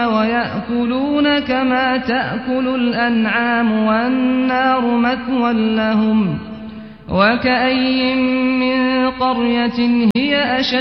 ويأكلون كما تأكل الأنعام والنار مثوى لهم وكأين من قرية هي أشد